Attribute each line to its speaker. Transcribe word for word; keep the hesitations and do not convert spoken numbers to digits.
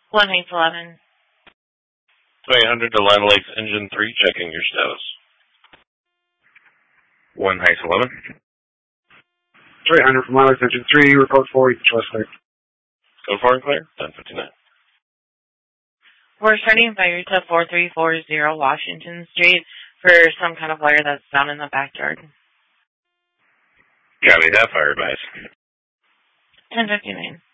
Speaker 1: one eight eleven.
Speaker 2: eight hundred to Lima Lakes Engine three, checking your status.
Speaker 3: one Heights eleven.
Speaker 4: three hundred from Lima Lakes Engine three, report for you, choice clear.
Speaker 2: Code four and clear, ten fifty-nine.
Speaker 1: We're starting fire to four three four zero Washington Street for some kind of wire that's down in the backyard.
Speaker 3: Copy that, fire advice.
Speaker 1: ten fifty-nine.